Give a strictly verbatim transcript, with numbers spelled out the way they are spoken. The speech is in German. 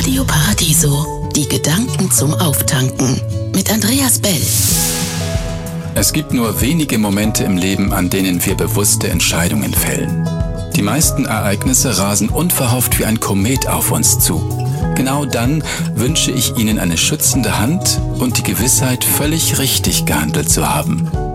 Radio Paradiso. Die Gedanken zum Auftanken. Mit Andreas Bell. Es gibt nur wenige Momente im Leben, an denen wir bewusste Entscheidungen fällen. Die meisten Ereignisse rasen unverhofft wie ein Komet auf uns zu. Genau dann wünsche ich Ihnen eine schützende Hand und die Gewissheit, völlig richtig gehandelt zu haben.